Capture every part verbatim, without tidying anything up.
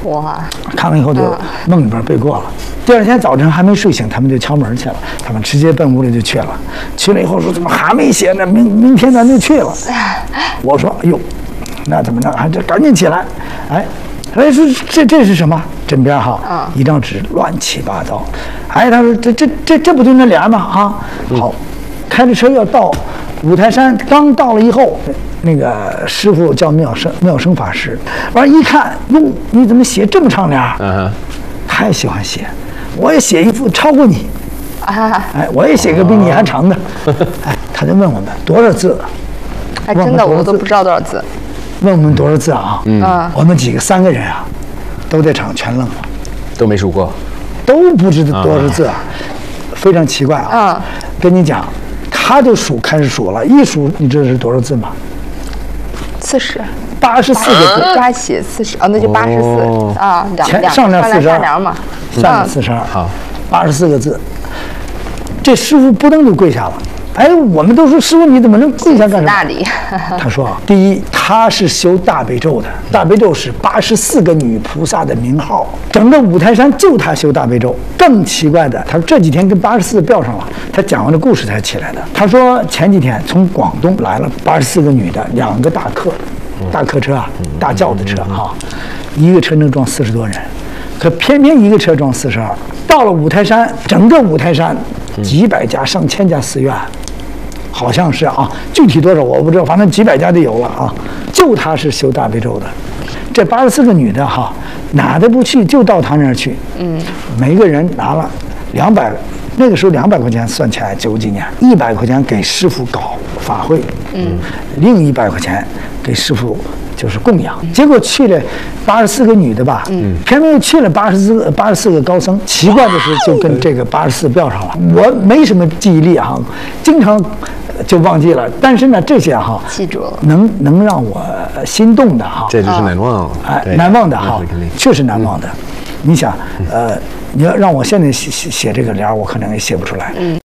哇！ 看完以后就梦里边背过了。第二天早晨还没睡醒，他们就敲门去了。他们直接奔屋里就去了。去了以后说：“怎么还没写呢？明明天咱就去了。”我说：“哎呦，那怎么着？还这赶紧起来！”哎，哎说这这是什么？枕边哈，一张纸乱七八糟。哎，他说这这这这不就那俩吗？啊，好，开着车要到五台山，刚到了以后。那个师傅叫妙生妙生法师，完一看，哟，你怎么写这么长联？嗯，太喜欢写，我也写一幅超过你，啊，哎，我也写个比你还长的，哎，他就问我们多少字， 哎，真的我都不知道多少字， 问我们多少字啊？嗯，我们几个三个人啊，都在场全愣了， 都没数过， 都不知道多少字啊，非常奇怪啊。跟你讲，他就数开始数了，一数你知道是多少字吗？ 四十， 八十四个字， 加起四十，哦，那就八十四啊，两两上联四十二嘛， 下联四十二，好，八十四个字。这师傅扑腾就跪下了。哎，我们都说师傅你怎么能跪下干什么？ 大礼。 他说啊，第一，他是修大悲咒的，大悲咒是八十四个女菩萨的名号，整个五台山就他修大悲咒。更奇怪的，他说这几天跟八十四吊上了，他讲完这故事才起来的。他说前几天从广东来了八十四个女的，两个大客，大客车啊，大轿子车哈、啊，一个车能装四十多人，可偏偏一个车装四十二。到了五台山，整个五台山几百家、上千家寺院。好像是啊，具体多少我不知道，反正几百家就有了啊。就他是修大悲咒的，这八十四个女的哈，哪都不去，就到他那儿去。嗯，每个人拿了两百，那个时候两百块钱算起来九几年，一百块钱给师傅搞法会，嗯，另一百块钱给师傅就是供养。结果去了八十四个女的吧，嗯，偏偏又去了八十四个八十四个高僧。奇怪的是，就跟这个八十四标上了。我没什么记忆力哈，经常。就忘记了，但是呢，这些哈记住了， 能能让我心动的哈， 这就是难忘， 哎，难忘的哈，确实难忘的。你想，呃，你要让我现在写写写这个联，我可能也写不出来。嗯。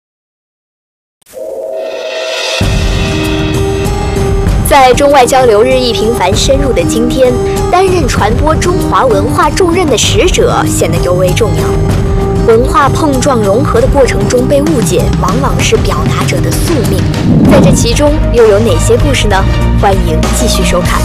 在中外交流日益频繁深入的今天，担任传播中华文化重任的使者显得尤为重要。文化碰撞融合的过程中被误解，往往是表达者的宿命。在这其中又有哪些故事呢？欢迎继续收看。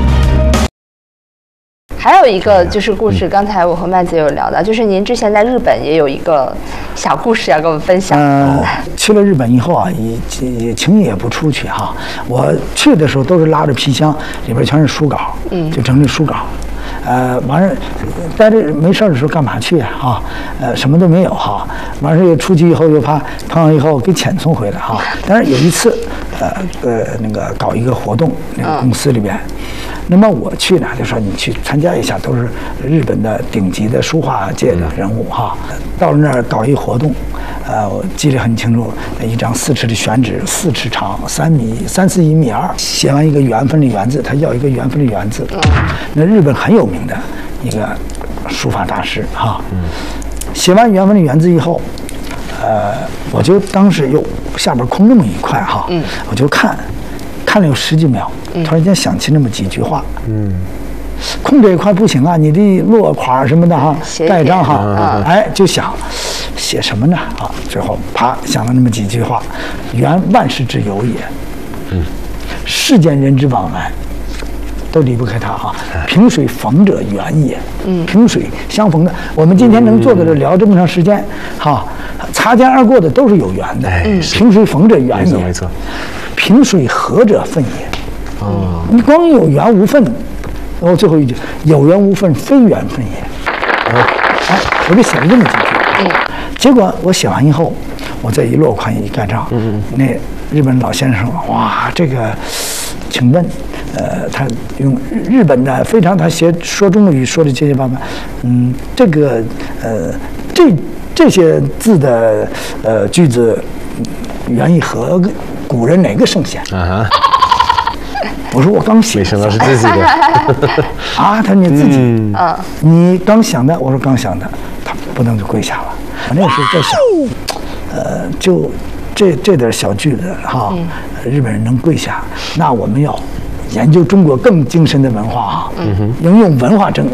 还有一个就是故事，刚才我和麦子有聊到，就是您之前在日本也有一个小故事要跟我们分享。 嗯、呃，去了日本以后啊，也也轻易也不出去哈。我去的时候都是拉着皮箱，里边全是书稿，嗯，就整理书稿。呃，完事待着没事的时候干嘛去啊？哈，呃，什么都没有哈。完事又出去以后又怕碰上以后给遣送回来哈。但是有一次，呃呃，那个搞一个活动，那个公司里边，那么我去呢，就说你去参加一下，都是日本的顶级的书画界的人物哈。到了那儿搞一活动，呃，我记得很清楚，一张四尺的宣纸，四尺长，三米三四一米二，写完一个缘分的缘字，他要一个缘分的缘字。那日本很有名的一个书法大师哈，写完缘分的缘字以后，呃，我就当时又下边空那么一块哈，我就看，看了有十几秒，突然间想起那么几句话，嗯，空这一块不行啊，你得落款什么的哈，盖章哈，哎，就想写什么呢啊？最后啪想了那么几句话，缘万事之由也，嗯，世间人之往来。都离不开它哈，萍水逢者缘也。嗯，萍水相逢的，我们今天能坐在这聊这么长时间，哈，擦肩而过的都是有缘的。嗯，萍水逢者缘也。没错。萍水合者分也。哦。你光有缘无分，然后最后一句有缘无分，非缘分也。哦。哎，我就写了这么几句。嗯。结果我写完以后，我再一落款一盖章，嗯嗯，那日本老先生说：“哇，这个，请问。”呃，他用日本的非常，他写说中国语说的结结巴巴，嗯，这个呃，这这些字的呃句子，原意和古人哪个圣贤？啊哈！我说我刚写， 没想到是自己的啊！他说你自己，嗯，你刚想的，我说刚想的，他不能就跪下了。我那个时候在想，呃，就这这点小句子哈，日本人能跪下，那我们要。研究中国更精深的文化啊，嗯、应用文化政